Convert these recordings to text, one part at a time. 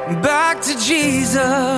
back to Jesus.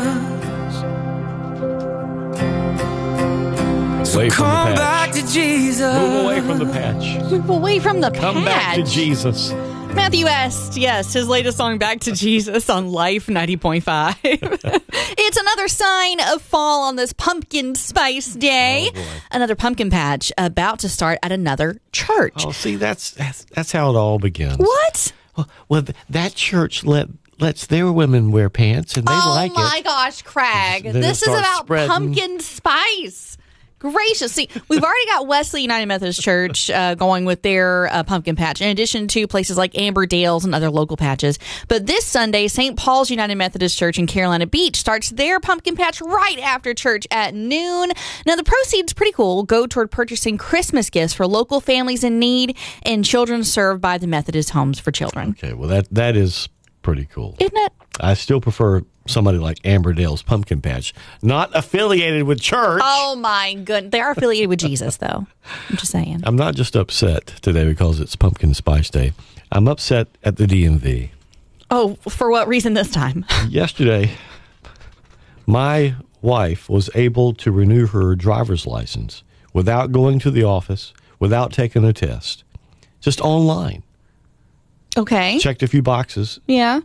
So come back to Jesus. Move away from the patch. Move away from the patch. Come back to Jesus. Matthew West, yes, his latest song, Back to Jesus, on Life 90.5. It's another sign of fall on this pumpkin spice day. Oh, boy. Another pumpkin patch about to start at another church. Oh, see, that's how it all begins. What? Well, that church lets their women wear pants, and they like it. Oh, my gosh, Craig. Then This is it starts about spreading. pumpkin spice. Gracious. See, we've already got Wesley United Methodist Church going with their pumpkin patch, in addition to places like Amber Dales and other local patches. But this Sunday, St. Paul's United Methodist Church in Carolina Beach starts their pumpkin patch right after church at noon. Now, the proceeds, pretty cool, go toward purchasing Christmas gifts for local families in need and children served by the Methodist Homes for Children. Okay, well, that is pretty cool. Isn't it? I still prefer somebody like Amber Dale's Pumpkin Patch, not affiliated with church. Oh, my goodness. They are affiliated with Jesus, though. I'm just saying. I'm not just upset today because it's Pumpkin Spice Day. I'm upset at the DMV. Oh, for what reason this time? Yesterday, my wife was able to renew her driver's license without going to the office, without taking a test, just online. Okay. Checked a few boxes. Yeah.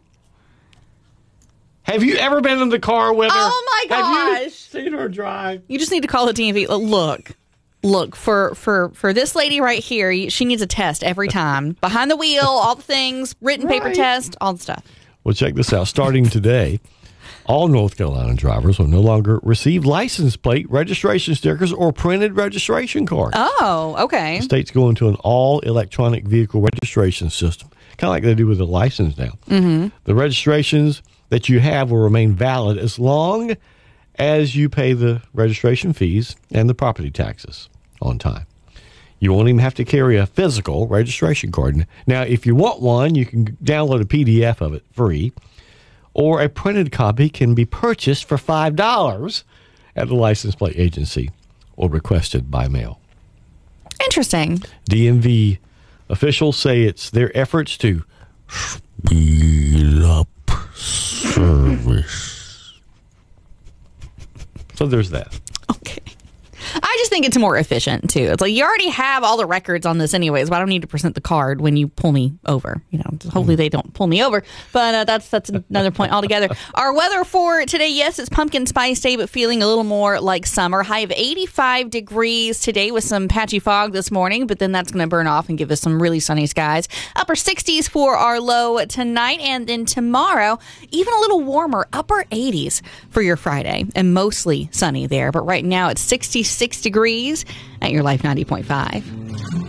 Have you ever been in the car with her? Oh, my Have you gosh. seen her drive? You just need to call the DMV. Look, for this lady right here, she needs a test every time. Behind the wheel, all the things, written paper Right. test, all the stuff. Well, check this out. Starting today, all North Carolina drivers will no longer receive license plate, registration stickers, or printed registration cards. Oh, okay. The state's going to an all-electronic vehicle registration system, kind of like they do with the license now. Mm-hmm. The registrations that you have will remain valid as long as you pay the registration fees and the property taxes on time. You won't even have to carry a physical registration card. Now, if you want one, you can download a PDF of it free, or a printed copy can be purchased for $5 at the license plate agency or requested by mail. Interesting. DMV officials say it's their efforts to speed up service. So there's that. Okay. I just think it's more efficient, too. It's like you already have all the records on this anyways, but I don't need to present the card when you pull me over. You know, hopefully they don't pull me over, but that's another point altogether. Our weather for today, yes, it's Pumpkin Spice Day, but feeling a little more like summer. High of 85 degrees today with some patchy fog this morning, but then that's going to burn off and give us some really sunny skies. Upper 60s for our low tonight, and then tomorrow, even a little warmer, upper 80s for your Friday, and mostly sunny there. But right now it's 66 degrees at your Life 90.5.